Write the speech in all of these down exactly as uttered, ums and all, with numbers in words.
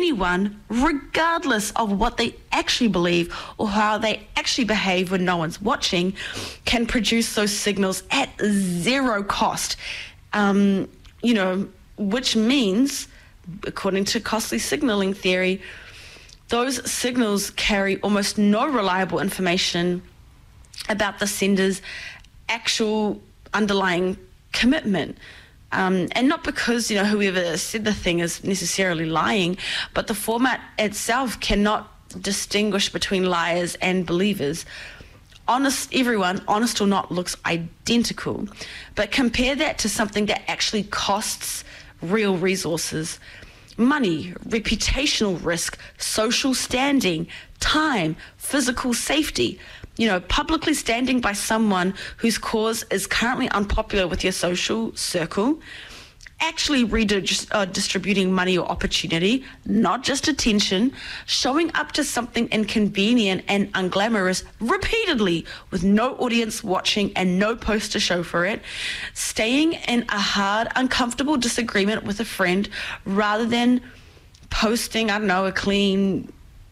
anyone, regardless of what they actually believe or how they actually behave when no one's watching, can produce those signals at zero cost. Um, you know, which means, according to costly signaling theory, those signals carry almost no reliable information about the sender's actual underlying commitment. Um, and not because, you know, whoever said the thing is necessarily lying, but the format itself cannot distinguish between liars and believers. Honest, everyone, honest or not, looks identical. But compare that to something that actually costs real resources. Money, reputational risk, social standing, time, physical safety. You know, publicly standing by someone whose cause is currently unpopular with your social circle, actually redistributing money or opportunity, not just attention, showing up to something inconvenient and unglamorous repeatedly with no audience watching and no post to show for it, staying in a hard, uncomfortable disagreement with a friend rather than posting, I don't know, a clean,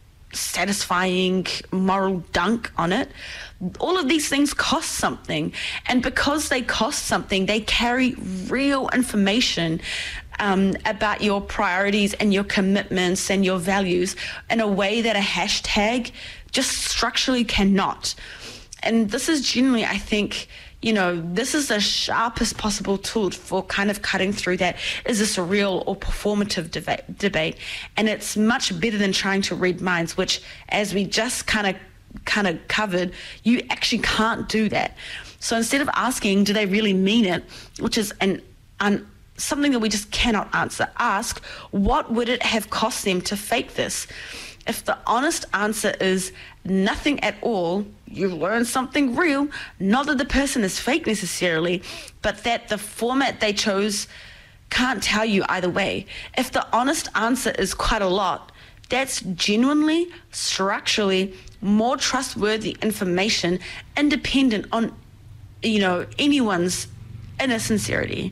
satisfying moral dunk on it. All of these things cost something, and because they cost something, they carry real information um, about your priorities and your commitments and your values in a way that a hashtag just structurally cannot. And this is generally, I think, you know, this is the sharpest possible tool for kind of cutting through that. Is this a real or performative deba- debate? And it's much better than trying to read minds, which, as we just kind of kind of covered, you actually can't do that. So instead of asking, do they really mean it, which is an, an something that we just cannot answer, ask, what would it have cost them to fake this? If the honest answer is nothing at all, you learn something real. Not that the person is fake necessarily, but that the format they chose can't tell you either way. If the honest answer is quite a lot, that's genuinely, structurally more trustworthy information, independent on, you know, anyone's inner sincerity.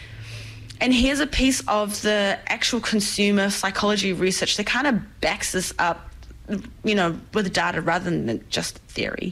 And here's a piece of the actual consumer psychology research that kind of backs this up, you know, with data rather than just theory.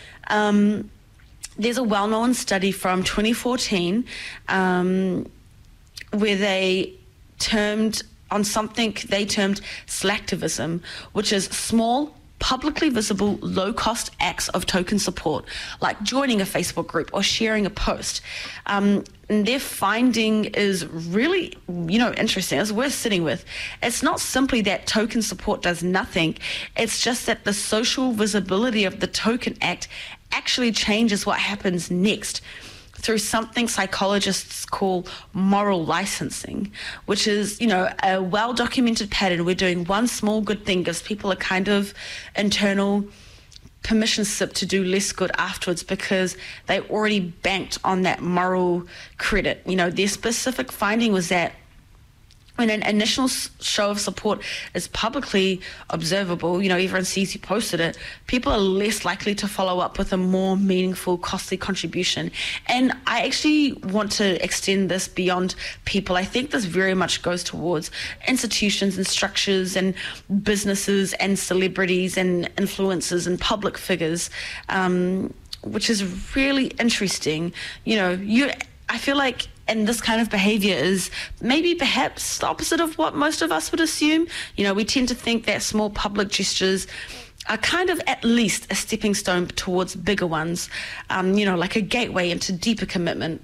Um, there's a well-known study from twenty fourteen um, where they termed on something they termed slacktivism, which is small, publicly visible, low-cost acts of token support, like joining a Facebook group or sharing a post. Um, and their finding is really, you know, interesting. It's worth sitting with. It's not simply that token support does nothing. It's just that the social visibility of the token act actually changes what happens next through something psychologists call moral licensing, which is, you know, a well-documented pattern where doing one small good thing gives people a kind of internal permission slip to do less good afterwards because they already banked on that moral credit. You know, their specific finding was that when an initial show of support is publicly observable, you know, everyone sees you posted it, people are less likely to follow up with a more meaningful, costly contribution. And I actually want to extend this beyond people. I think this very much goes towards institutions and structures and businesses and celebrities and influencers and public figures, um, which is really interesting. You know, you, I feel like, and this kind of behavior is maybe perhaps the opposite of what most of us would assume. You know, we tend to think that small public gestures are kind of at least a stepping stone towards bigger ones, um, you know, like a gateway into deeper commitment.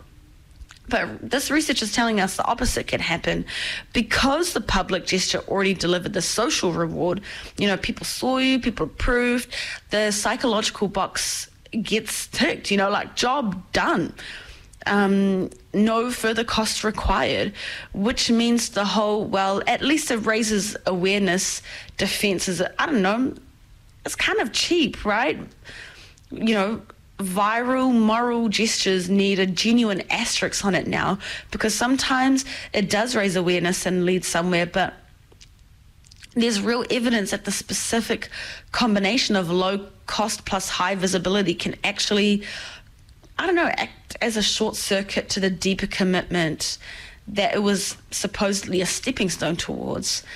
But this research is telling us the opposite can happen. Because the public gesture already delivered the social reward, you know, people saw you, people approved, the psychological box gets ticked, you know, like job done. Um, no further cost required, which means the whole, well, at least it raises awareness defense is, I don't know, it's kind of cheap, right? You know, viral moral gestures need a genuine asterisk on it now, because sometimes it does raise awareness and lead somewhere, but there's real evidence that the specific combination of low cost plus high visibility can actually, I don't know, act as a short circuit to the deeper commitment that it was supposedly a stepping stone towards.